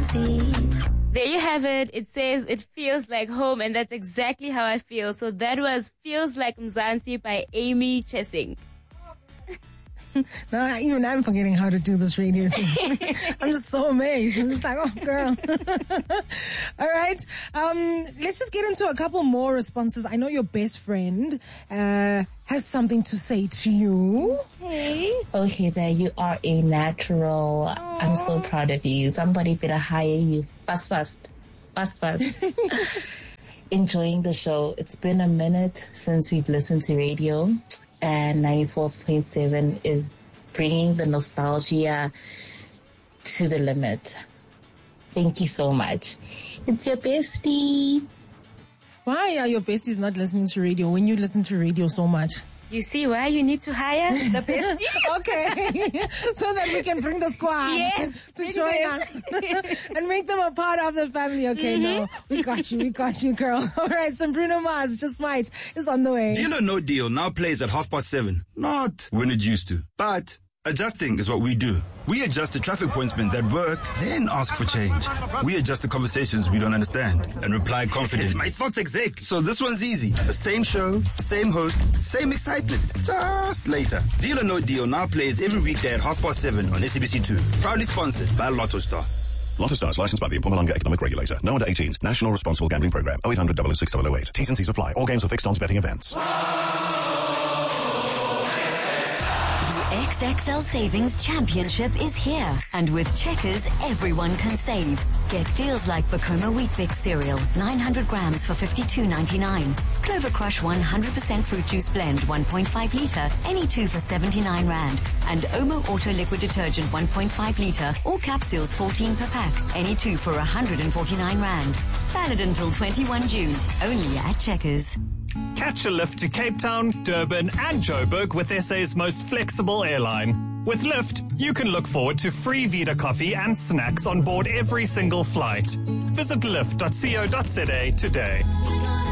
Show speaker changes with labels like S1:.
S1: Mzansi.
S2: There you have it. It says it feels like home, and that's exactly how I feel. So that was Feels Like Mzansi by Amy Chessing.
S3: No, even I'm forgetting how to do this radio thing. I'm just so amazed. I'm just like, oh, girl. All right. Let's just get into a couple more responses. I know your best friend has something to say to you.
S4: Okay, there you are, a natural. Aww. I'm so proud of you. Somebody better hire you fast. Enjoying the show. It's been a minute since we've listened to radio, and 94.7 is bringing the nostalgia to the limit. Thank you so much. It's your bestie.
S3: Why are your besties not listening to radio when you listen to radio so much?
S2: You see why you need to hire the bestie?
S3: Okay. So that we can bring the squad to join us and make them a part of the family. Okay, no. We got you, girl. All right, some Bruno Mars, Just Might, is on the way.
S5: Deal or No Deal now plays at 7:30. Not when it used to, but adjusting is what we do. We adjust the traffic pointsmen that work, then ask for change. We adjust the conversations we don't understand and reply confidently. My thoughts exec. So this one's easy. The same show, same host, same excitement. Just later. Deal or No Deal now plays every weekday at 7:30 on SABC2. Proudly sponsored by Lotto Star.
S6: Lotto Star is licensed by the Mpumalanga Economic Regulator. No under 18s. National Responsible Gambling Program. 0800 006 008. T's and C's apply. All games are fixed odds betting events.
S1: XXL Savings Championship is here, and with Checkers, everyone can save. Get deals like Bacoma Wheat Bix cereal, 900 grams for $52.99. Clover Crush 100% fruit juice blend, 1.5 litre, any two for 79 rand. And Omo Auto Liquid Detergent, 1.5 litre, all capsules 14 per pack, any two for 149 rand. Valid until 21 June, only at Checkers.
S7: Catch a lift to Cape Town, Durban and Joburg with SA's most flexible airline. With Lyft, you can look forward to free Vita coffee and snacks on board every single flight. Visit lyft.co.za today.